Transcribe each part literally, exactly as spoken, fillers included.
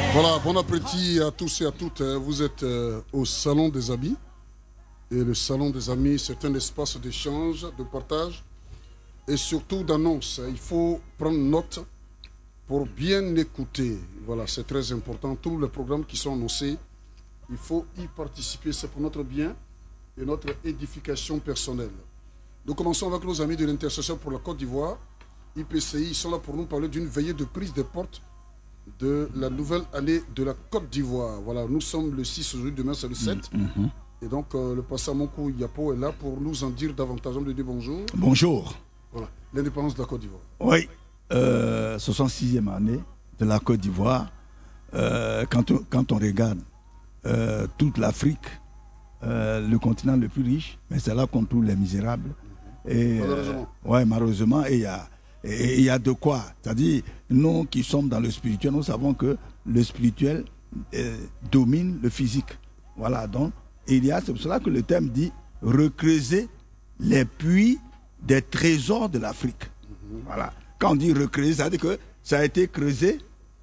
Voilà, bon appétit à tous et à toutes. Vous êtes au Salon des Amis. Et le Salon des Amis, c'est un espace d'échange, de partage et surtout d'annonce. Il faut prendre note pour bien écouter. Voilà, c'est très important. Tous les programmes qui sont annoncés, il faut y participer. C'est pour notre bien et notre édification personnelle. Nous commençons avec nos amis de l'Intercession pour la Côte d'Ivoire, I P C I. Ils sont là pour nous parler d'une veillée de prise des portes de la nouvelle année de la Côte d'Ivoire. Voilà, nous sommes le six aujourd'hui, demain c'est le sept. Mm-hmm. Et donc euh, le pasteur Monkou Yapo est là pour nous en dire davantage. On lui dit bonjour. Bonjour. Voilà, l'indépendance de la Côte d'Ivoire. Oui, euh, soixante-sixième année de la Côte d'Ivoire. Euh, quand, on, quand on regarde euh, toute l'Afrique, euh, le continent le plus riche, mais c'est là qu'on trouve les misérables. Mm-hmm. Et, malheureusement. Euh, ouais, malheureusement, et il y a Et il y a de quoi. C'est-à-dire, nous qui sommes dans le spirituel, nous savons que le spirituel euh, domine le physique. Voilà, donc, il y a, c'est pour cela que le thème dit recreuser les puits des trésors de l'Afrique. Mm-hmm. Voilà. Quand on dit recreuser, ça veut dire que ça a été creusé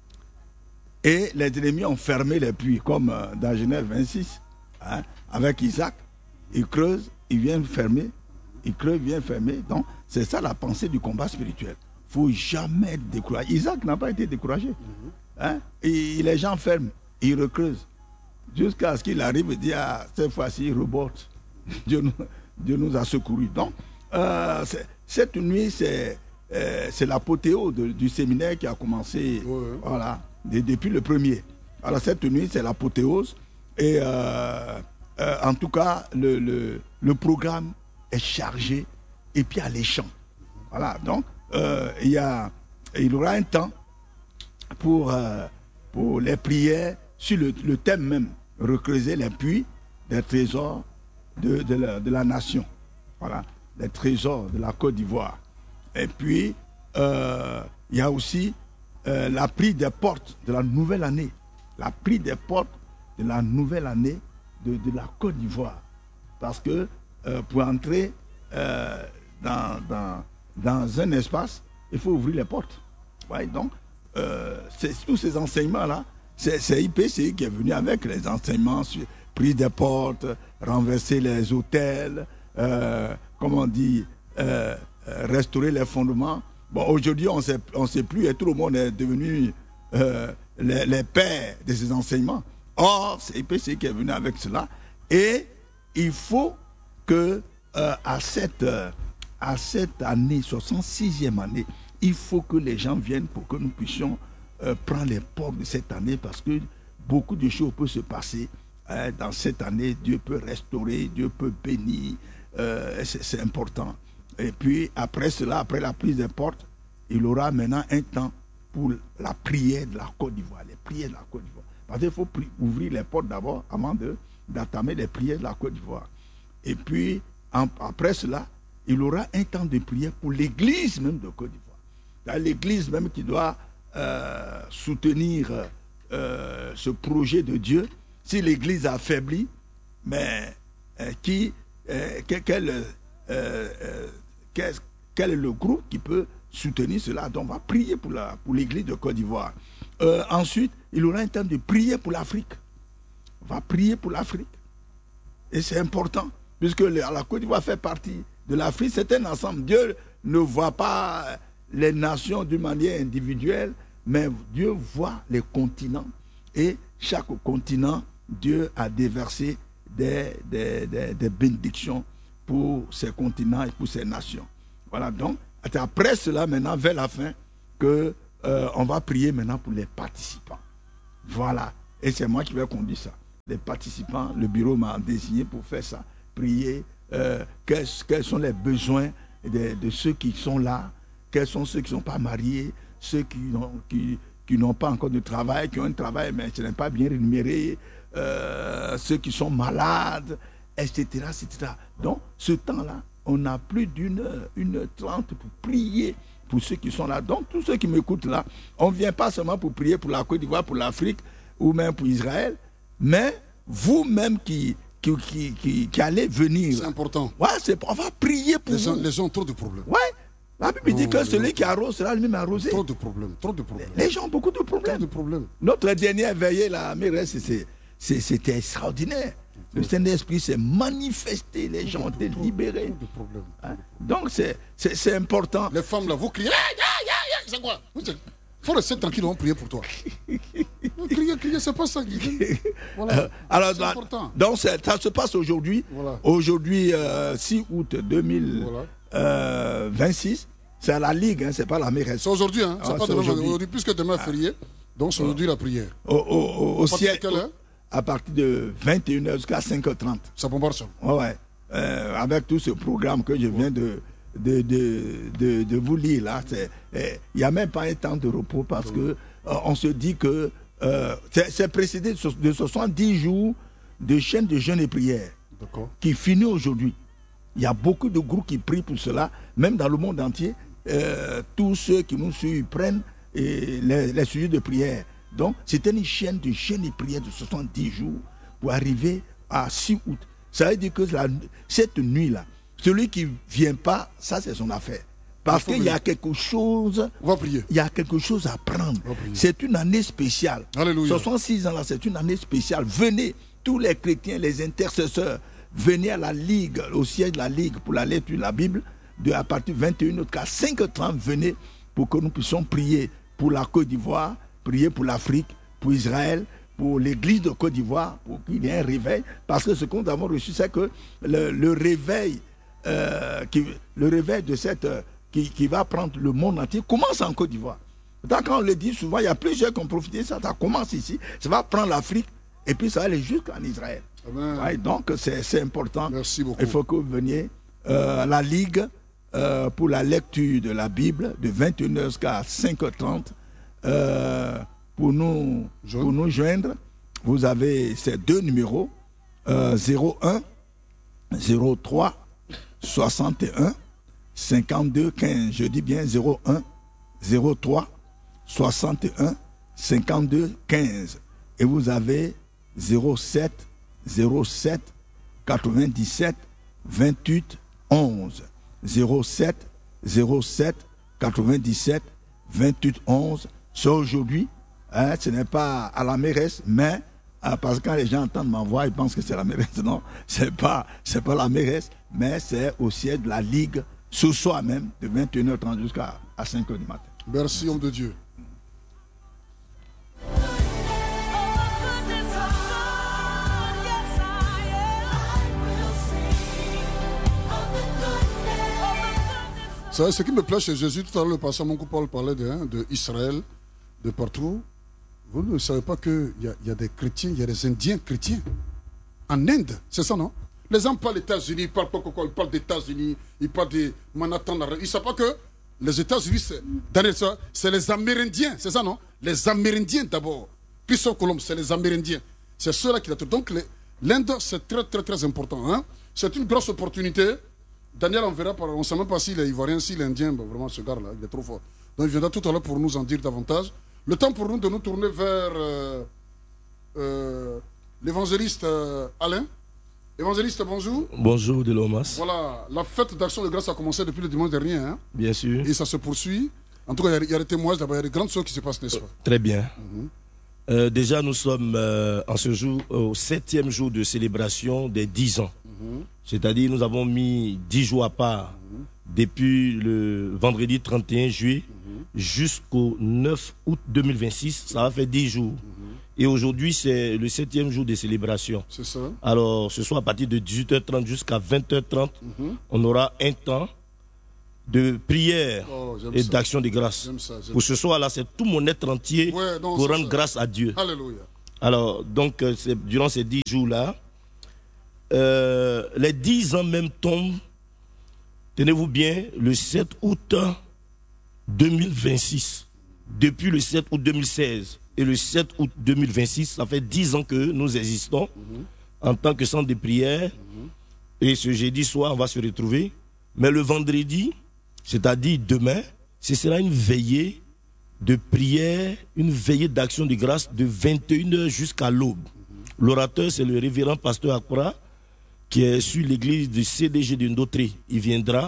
et les ennemis ont fermé les puits, comme euh, dans Genèse vingt-six, hein, avec Isaac. Ils creusent, ils viennent fermer. Il creux, vient fermer. Donc, c'est ça la pensée du combat spirituel. Il ne faut jamais être découragé. Isaac n'a pas été découragé. Mm-hmm. Hein? Et les gens ferment, ils recreusent. Jusqu'à ce qu'il arrive et dit, ah, cette fois-ci, il reporte. Dieu nous, Dieu nous a secourus. Donc, euh, cette nuit, c'est, euh, c'est l'apothéose du séminaire qui a commencé ouais. voilà, de, depuis le premier. Alors, cette nuit, c'est l'apothéose. Et euh, euh, en tout cas, le, le, le programme est chargé et puis alléchant. Voilà, donc euh, il y a, il y aura un temps pour, euh, pour les prières sur le, le thème même, recreuser les puits des trésors de, de, la, de la nation. Voilà, les trésors de la Côte d'Ivoire. Et puis, euh, il y a aussi euh, la prise des portes de la nouvelle année. La prise des portes de la nouvelle année de, de la Côte d'Ivoire. Parce que Euh, pour entrer euh, dans, dans, dans un espace, il faut ouvrir les portes. Ouais, donc, euh, tous ces enseignements-là, c'est, c'est I P C I qui est venu avec les enseignements sur prise des portes, renverser les hôtels, euh, comment on dit, euh, restaurer les fondements. Bon, aujourd'hui, on sait, on sait plus et tout le monde est devenu euh, les, les pères de ces enseignements. Or, c'est I P C I qui est venu avec cela. Et il faut que euh, à, cette, euh, à cette année, soixante-sixième année, il faut que les gens viennent pour que nous puissions euh, prendre les portes de cette année parce que beaucoup de choses peuvent se passer hein, dans cette année. Dieu peut restaurer, Dieu peut bénir, euh, c'est, c'est important. Et puis après cela, après la prise des portes, il aura maintenant un temps pour la prière de la Côte d'Ivoire, les prières de la Côte d'Ivoire. Parce qu'il faut pri- ouvrir les portes d'abord avant de, d'entamer les prières de la Côte d'Ivoire. Et puis, en, après cela, il aura un temps de prière pour l'église même de Côte d'Ivoire. C'est l'église même qui doit euh, soutenir euh, ce projet de Dieu. Si l'église a affaibli, mais euh, qui, euh, quel, quel, euh, euh, quel, quel est le groupe qui peut soutenir cela? Donc, on va prier pour, la, pour l'église de Côte d'Ivoire. Euh, ensuite, il aura un temps de prier pour l'Afrique. On va prier pour l'Afrique. Et c'est important. Puisque la Côte d'Ivoire fait partie de l'Afrique, c'est un ensemble. Dieu ne voit pas les nations d'une manière individuelle, mais Dieu voit les continents. Et chaque continent, Dieu a déversé des, des, des, des bénédictions pour ces continents et pour ces nations. Voilà, donc, après cela, maintenant, vers la fin, que, euh, on va prier maintenant pour les participants. Voilà, et c'est moi qui vais conduire ça. Les participants, le bureau m'a désigné pour faire ça. Prier, euh, quels, quels sont les besoins de, de ceux qui sont là, quels sont ceux qui ne sont pas mariés, ceux qui n'ont, qui, qui n'ont pas encore de travail, qui ont un travail mais qui n'est pas bien rémunéré, euh, ceux qui sont malades, et cetera, et cetera. Donc, ce temps-là, on a plus d'une heure, une heure trente pour prier pour ceux qui sont là. Donc, tous ceux qui m'écoutent là, on ne vient pas seulement pour prier pour la Côte d'Ivoire, pour l'Afrique, ou même pour Israël, mais vous-même qui... Qui, qui, qui, qui allait venir. C'est important. Ouais, c'est, on va prier pour les gens, vous. Les gens ont trop de problèmes. Ouais. La Bible dit que celui qui arrose sera lui-même arrosé. Trop de problèmes, trop de problèmes. Les gens ont beaucoup de problèmes. Trop de problèmes. Notre dernière veillée, la mairesse, c'était extraordinaire. Le Saint-Esprit s'est manifesté, les gens ont été libérés. Hein? Donc c'est important. Les femmes là, vous criez, c'est quoi? Il faut rester tranquille, on va prier pour toi. Crier, crier, c'est pas ça. Voilà. Euh, alors, c'est important. Donc ça se passe aujourd'hui. Voilà. Aujourd'hui, euh, six août deux mille vingt-six. C'est à la Ligue, hein, c'est pas la mairesse. C'est aujourd'hui, hein, c'est ah, pas demain. Aujourd'hui. Aujourd'hui, puisque demain est férié, donc c'est aujourd'hui la prière. Au, au, au ciel. Au, à partir de vingt et une heures jusqu'à cinq heures trente. Ça bombarde ça. Ouais. Euh, avec tout ce programme que je viens de, de, de, de, de vous lire là, il n'y a même pas un temps de repos parce que euh, on se dit que euh, c'est précédé de soixante-dix jours de chaîne de jeûne et prière qui finit aujourd'hui. Il y a beaucoup de groupes qui prient pour cela, même dans le monde entier. Euh, tous ceux qui nous suivent prennent et les, les sujets de prière. Donc, c'était une chaîne de jeûne et prière de soixante-dix jours pour arriver à six août. Ça veut dire que la, cette nuit-là, celui qui ne vient pas, ça c'est son affaire. Parce qu'il y a quelque chose, on va prier. Il y a quelque chose à prendre. C'est une année spéciale. Alléluia. soixante-six ans là, c'est une année spéciale. Venez, tous les chrétiens, les intercesseurs, venez à la Ligue, au siège de la Ligue pour la lecture de la Bible, de, à partir de vingt et une heures jusqu'à cinq heures trente, venez pour que nous puissions prier pour la Côte d'Ivoire, prier pour l'Afrique, pour Israël, pour l'église de Côte d'Ivoire, pour qu'il y ait un réveil. Parce que ce que nous avons reçu, c'est que le, le réveil, euh, qui, le réveil de cette, euh, qui, qui va prendre le monde entier commence en Côte d'Ivoire. Quand on le dit souvent, il y a plusieurs qui ont profité de ça. Ça commence ici, ça va prendre l'Afrique et puis ça va aller jusqu'en Israël. Ouais, donc c'est important. Merci beaucoup. Il faut que vous veniez euh, à la Ligue euh, pour la lecture de la Bible de vingt et une heures jusqu'à cinq heures trente. Euh, pour, nous, pour nous joindre, vous avez ces deux numéros, euh, zéro un, zéro trois, soixante et un, cinquante-deux, quinze. Je dis bien zéro un, zéro trois, soixante et un, cinquante-deux, quinze. Et vous avez zéro sept, zéro sept, quatre-vingt-dix-sept, vingt-huit, onze. zéro sept, zéro sept, quatre-vingt-dix-sept, vingt-huit, onze. C'est aujourd'hui, hein, ce n'est pas à la mairesse, mais hein, parce que quand les gens entendent ma voix, ils pensent que c'est la mairesse. Non, ce n'est pas, c'est pas la mairesse, mais c'est au siège de la Ligue, ce soir même, de vingt et une heures trente jusqu'à cinq heures du matin. Merci, Merci. homme de Dieu. Ça, ce qui me plaît chez Jésus, tout à l'heure, le pasteur mon Paul parlait d'Israël, de, de partout. Vous ne savez pas qu'il y, y a des chrétiens, il y a des Indiens chrétiens. En Inde, c'est ça, non? Les gens parlent des États-Unis, ils parlent pas quoi, ils parlent des États-Unis, ils parlent de Manhattan. Ils ne savent pas que les États-Unis, c'est les Amérindiens, c'est ça, non? Les Amérindiens d'abord. Christophe Colomb, c'est les Amérindiens. C'est ceux-là qui l'ont. Donc l'Inde, c'est très, très, très important. Hein? C'est une grosse opportunité. Daniel, on verra, on ne sait même pas s'il est ivoirien, s'il est indien, ben vraiment ce gars-là, il est trop fort. Donc il viendra tout à l'heure pour nous en dire davantage. Le temps pour nous de nous tourner vers euh, euh, l'évangéliste euh, Alain. Évangéliste, bonjour. Bonjour, Delomas. Voilà, la fête d'action de grâce a commencé depuis le dimanche dernier. Hein? Bien sûr. Et ça se poursuit. En tout cas, il y, y a des témoignages, il y a des grandes choses qui se passent, n'est-ce pas? Très bien. Mm-hmm. euh, déjà, nous sommes euh, en ce jour au septième jour de célébration des dix ans. Mm-hmm. C'est-à-dire, nous avons mis dix jours à part mmh. depuis le vendredi trente et un juillet mmh. jusqu'au neuf août deux mille vingt-six. Ça va faire dix jours. Mmh. Et aujourd'hui, c'est le septième jour de célébration. C'est ça. Alors, ce soir, à partir de dix-huit heures trente jusqu'à vingt heures trente, mmh. on aura un temps de prière oh, et d'action de grâce. J'aime ça, j'aime Pour ce soir-là, c'est tout mon être entier ouais, non, pour rendre ça. grâce à Dieu. Alléluia. Alors, donc, durant ces dix jours-là, Euh, les dix ans même tombent, tenez-vous bien, le sept août deux mille vingt-six. Depuis le sept août deux mille seize et le sept août deux mille vingt-six, ça fait dix ans que nous existons mm-hmm. en tant que centre de prière. Mm-hmm. Et ce jeudi soir, on va se retrouver. Mais le vendredi, c'est-à-dire demain, ce sera une veillée de prière, une veillée d'action de grâce de vingt et une heures jusqu'à l'aube. Mm-hmm. L'orateur, c'est le révérend pasteur Akra, qui est sur l'église du C D G de Ndotré. Il viendra,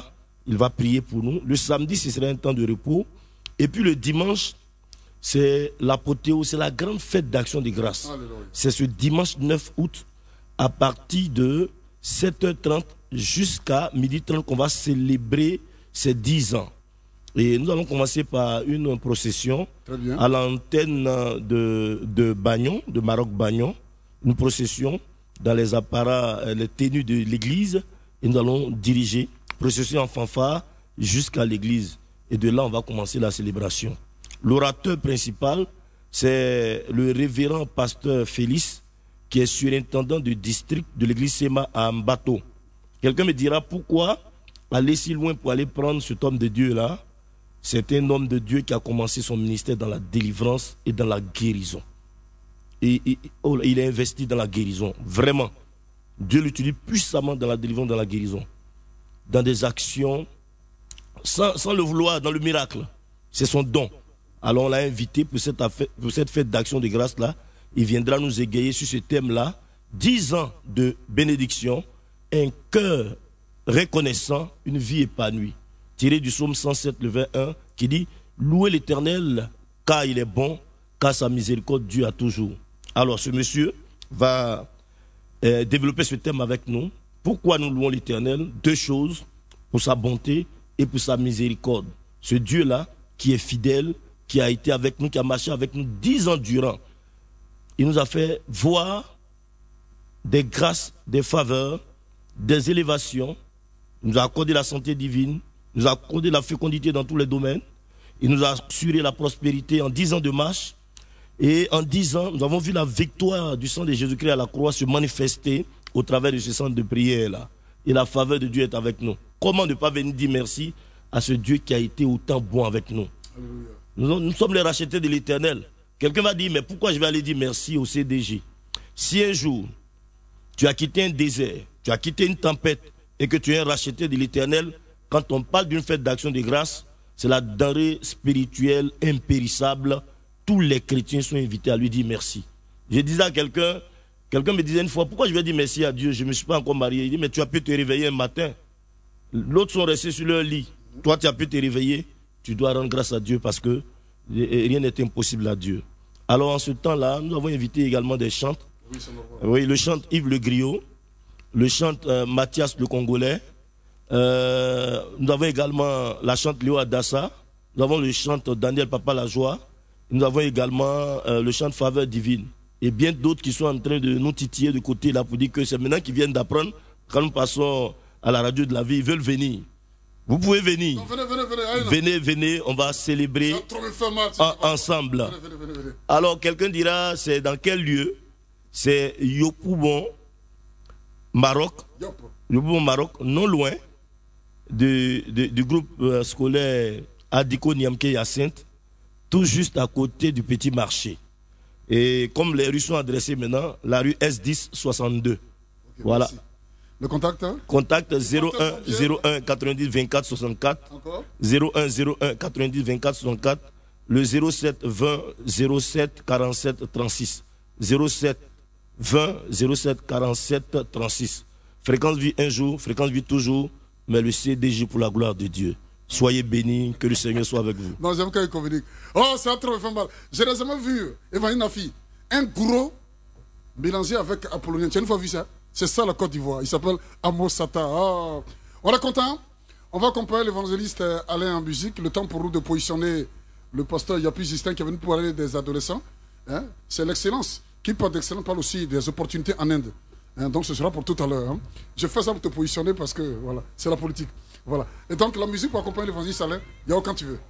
il va prier pour nous. Le samedi, ce sera un temps de repos. Et puis le dimanche, c'est l'apothéose, c'est la grande fête d'action de grâce. C'est ce dimanche neuf août, à partir de sept heures trente jusqu'à midi trente, qu'on va célébrer ces dix ans. Et nous allons commencer par une procession à l'antenne de, de Bagnon, de Maroc Bagnon. Une procession dans les apparats, les tenues de l'église. Et nous allons diriger, procession en fanfare, jusqu'à l'église. Et de là, on va commencer la célébration. L'orateur principal, c'est le révérend pasteur Félix, qui est surintendant du district de l'église Sema à Mbato. Quelqu'un me dira pourquoi aller si loin pour aller prendre cet homme de Dieu-là. C'est un homme de Dieu qui a commencé son ministère dans la délivrance et dans la guérison. Et, et oh, il est investi dans la guérison, vraiment. Dieu l'utilise puissamment dans la délivrance, dans la guérison. Dans des actions, sans, sans le vouloir, dans le miracle. C'est son don. Alors on l'a invité pour cette, affaire, pour cette fête d'action de grâce-là. Il viendra nous égayer sur ce thème-là. Dix ans de bénédiction, un cœur reconnaissant, une vie épanouie. Tiré du psaume cent sept, le vingt et un, qui dit « Louez l'Éternel, car il est bon, car sa miséricorde dure à toujours. » Alors ce monsieur va euh, développer ce thème avec nous. Pourquoi nous louons l'Éternel? Deux choses, pour sa bonté et pour sa miséricorde. Ce Dieu-là, qui est fidèle, qui a été avec nous, qui a marché avec nous dix ans durant. Il nous a fait voir des grâces, des faveurs, des élévations. Il nous a accordé la santé divine. Il nous a accordé la fécondité dans tous les domaines. Il nous a assuré la prospérité en dix ans de marche. Et en dix ans, nous avons vu la victoire du sang de Jésus-Christ à la croix se manifester au travers de ce centre de prière-là. Et la faveur de Dieu est avec nous. Comment ne pas venir dire merci à ce Dieu qui a été autant bon avec nous? Nous, nous sommes les rachetés de l'Éternel. Quelqu'un va dire, mais pourquoi je vais aller dire merci au C D J? Si un jour, tu as quitté un désert, tu as quitté une tempête, et que tu es racheté de l'Éternel, quand on parle d'une fête d'action de grâce, c'est la denrée spirituelle impérissable. Tous les chrétiens sont invités à lui dire merci. Je disais à quelqu'un, quelqu'un me disait une fois, pourquoi je vais dire merci à Dieu? Je ne me suis pas encore marié. Il dit, mais tu as pu te réveiller un matin. L'autre sont restés sur leur lit. Toi, tu as pu te réveiller. Tu dois rendre grâce à Dieu parce que rien n'est impossible à Dieu. Alors en ce temps-là, nous avons invité également des chantes. Oui, oui, le chante Yves Le Griot, le chante euh, Mathias le Congolais. Euh, nous avons également la chante Léo Adassa. Nous avons le chante Daniel Papa La Joie. Nous avons également euh, le chant Faveur Divine. Et bien d'autres qui sont en train de nous titiller de côté là pour dire que c'est maintenant qu'ils viennent d'apprendre. Quand nous passons à la radio de la vie, ils veulent venir. Vous pouvez venir. Non, venez, venez, venez, allez, venez, venez, on va célébrer en, ensemble. Venez, venez, venez, venez. Alors quelqu'un dira, c'est dans quel lieu? C'est Yopougon, Maroc. Yop. Yopougon, Maroc, non loin de, de, du groupe euh, scolaire Adiko Niamke Yacinthe, tout juste à côté du petit marché. Et comme les rues sont adressées maintenant, la rue S dix soixante-deux. Okay, voilà. Merci. Le contact hein? Contact zéro un zéro un quatre-vingt-dix vingt-quatre soixante-quatre. Encore? zéro un zéro un quatre-vingt-dix vingt-quatre soixante-quatre. Le zéro sept vingt zéro sept quarante-sept trente-six. zéro sept vingt zéro sept quarante-sept trente-six. Fréquence vie un jour, fréquence vie toujours, mais le C D J pour la gloire de Dieu. Soyez bénis, que le Seigneur soit avec vous. Non, j'aime quand il communique. Oh, c'est un trop mal. J'ai récemment vu, Evanine Nafi, un gros mélangé avec Apollonien. Tu as une fois vu ça? C'est ça la Côte d'Ivoire. Il s'appelle Amos Sata. Oh. On est content? On va accompagner l'évangéliste Alain en musique. Le temps pour nous de positionner le pasteur Yapi Justin qui est venu pour parler des adolescents. Hein? C'est l'excellence. Qui parle d'excellence parle aussi des opportunités en Inde. Hein? Donc ce sera pour tout à l'heure. Hein? Je fais ça pour te positionner parce que voilà, c'est la politique. Voilà. Et donc la musique pour accompagner l'évangéliste Alain, il n'y a aucun tu veux.